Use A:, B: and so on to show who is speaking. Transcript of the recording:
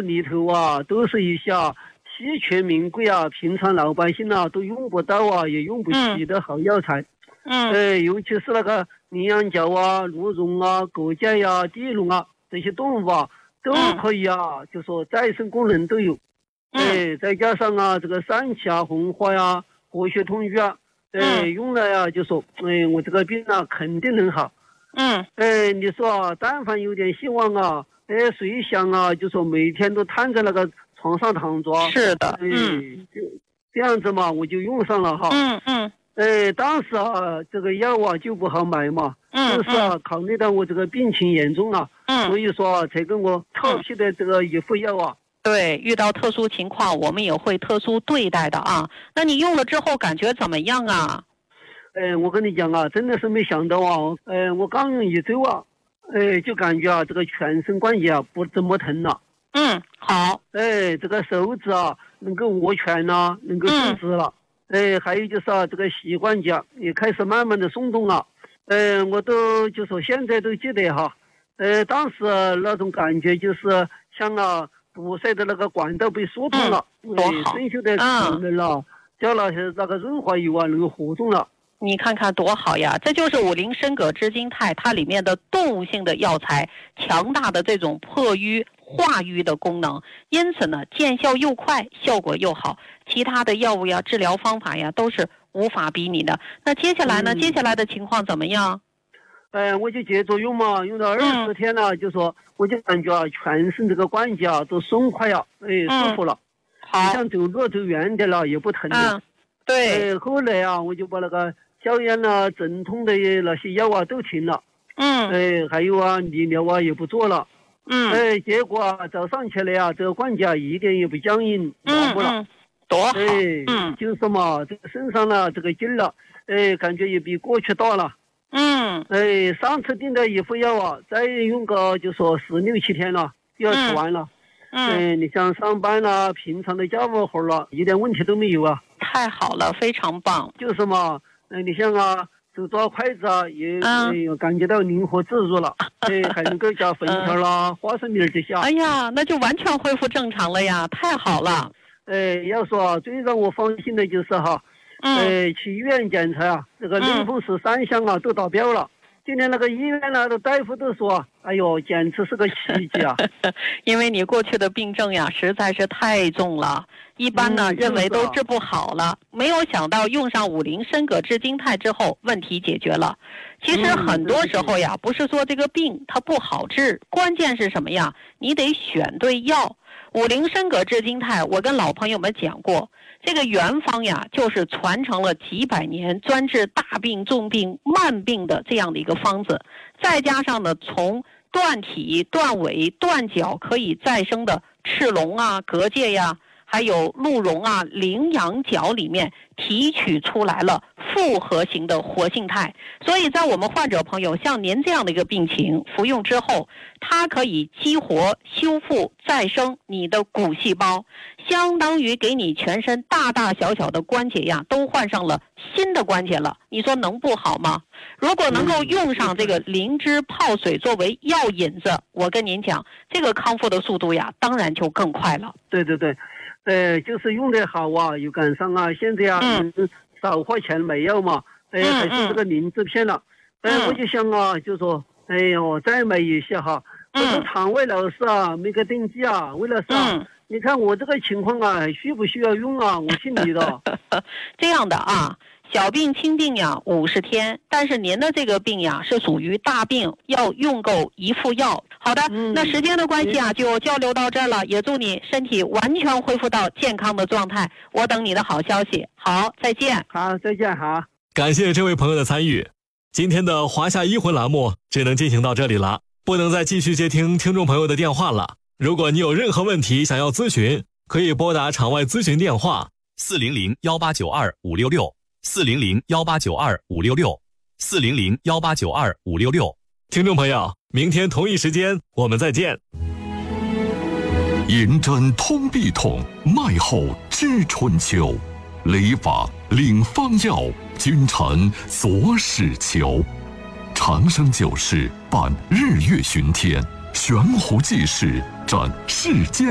A: 里头啊，都是一些稀缺名贵啊，平常老百姓啊都用不到啊，也用不起的好药材。尤其是那个羚羊角啊、鹿茸啊、蛤蚧呀、地龙啊这些动物啊，都可以啊，就说再生功能都有。再加上啊，这个三七啊、红花呀、活血通瘀啊，用了呀，就说，我这个病啊肯定能好。你说啊，但凡有点希望啊，谁想啊，就说每天都瘫在那个床上躺着。
B: 是的，
A: 就这样子嘛，我就用上了哈。当时啊，这个药啊就不好买嘛，就是啊，考虑到我这个病情严重啊，所以说啊，才跟我特批的这个一副药啊。
B: 对，遇到特殊情况，我们也会特殊对待的啊。那你用了之后感觉怎么样啊？
A: 我跟你讲啊，真的是没想到啊，我刚用1周啊，就感觉啊，这个全身关节啊不怎么疼了。
B: 好。
A: 这个手指啊能够握拳啊，能够伸直了。还有就是啊，这个膝关节也开始慢慢的松动了。我都就说现在都记得哈。当时那种感觉就是像啊堵塞的那个管道被疏通了，生锈的可能了，叫那些那个润滑油啊能够活动了。
B: 你看看多好呀！这就是五苓参葛知金肽它里面的动物性的药材，强大的这种破瘀化瘀的功能，因此呢见效又快，效果又好，其他的药物呀、治疗方法呀都是无法比拟的。那接下来呢？接下来的情况怎么样？
A: 我就接着用嘛，用到20天了，就说我就感觉啊，全身这个关节啊都松快了，舒服了，
B: 好，
A: 像走路走远点了也不疼了。
B: 对。
A: 后来啊，我就把那个消炎啊、镇痛的那些药啊都停了。还有啊，利尿啊也不做了。结果啊，早上起来啊，这个关节啊一点也不僵硬，麻木了。
B: 多好。
A: 就是嘛，这个身上呢这个劲了，感觉也比过去大了。上次订的一副药啊，再用个就说16、17天了，就要吃完了。你像上班啦、平常的家务活了，一点问题都没有啊。
B: 太好了，非常棒。
A: 就是嘛，你像啊，手抓筷子啊，也感觉到灵活自如了。还能够加粉条啦、花生米这些。
B: 哎呀，那就完全恢复正常了呀，太好了。
A: 要说最让我放心的就是哈。去医院检查啊，这个类风湿3项啊都达标了。今天那个医院呢的大夫都说，哎呦，简直是个奇迹啊！
B: 因为你过去的病症呀实在是太重了，一般呢认为都治不好了，没有想到用上五苓参葛知金肽之后，问题解决了。其实很多时候呀，不是说这个病它不好治，关键是什么呀？你得选对药。五苓参葛知金肽，我跟老朋友们讲过，这个原方呀，就是传承了几百年，专治大病、重病、慢病的这样的一个方子，再加上呢，从断体、断尾、断脚可以再生的赤龙啊、蛤蚧呀，还有鹿茸啊、羚羊角里面提取出来了复合型的活性肽，所以在我们患者朋友像您这样的一个病情，服用之后，它可以激活、修复、再生你的骨细胞，相当于给你全身大大小小的关节呀都换上了新的关节了。你说能不好吗？如果能够用上这个灵芝泡水作为药引子，我跟您讲，这个康复的速度呀，当然就更快了。
A: 对对对。就是用得好啊，又赶上啊，现在啊，少花钱没有嘛，还是这个灵芝片了。我就想啊，就说，再买一些哈。这个肠胃老师啊，没个登记啊，为了啥？你看我这个情况啊，需不需要用啊？我听你的。
B: 这样的啊。小病轻病呀50天，但是您的这个病呀是属于大病，要用够1副药。好的，那时间的关系啊，就交流到这儿了。也祝你身体完全恢复到健康的状态。我等你的好消息。好，再见。
A: 好，再见。好，
C: 感谢这位朋友的参与。今天的华夏医魂栏目只能进行到这里了，不能再继续接听听众朋友的电话了。如果你有任何问题想要咨询，可以拨打场外咨询电话
D: 400-1892-566，400-1892-566，400-1892-566。
C: 听众朋友，明天同一时间我们再见。
D: 银针通臂痛，脉后知春秋。理法领方药，君臣佐使求。长生久视，伴日月巡天，悬壶济世，展世间。